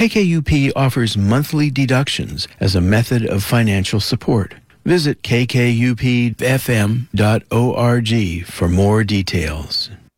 KKUP offers monthly deductions as a method of financial support. Visit kkupfm.org for more details.